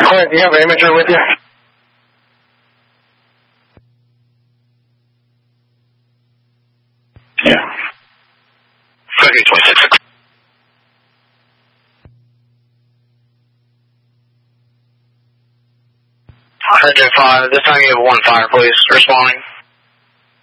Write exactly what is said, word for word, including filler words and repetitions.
Clint, do you have an imager with you? Yeah. Okay, twenty-six. Engine five, this time you have one fire, please, responding.